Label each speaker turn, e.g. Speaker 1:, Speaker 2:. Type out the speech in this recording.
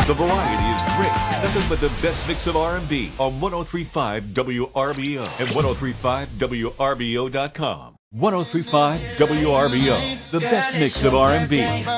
Speaker 1: The variety is great. Nothing but the best mix of R&B on 103.5 WRBO and 103.5WRBO.com. 103.5 WRBO, the best mix of R&B.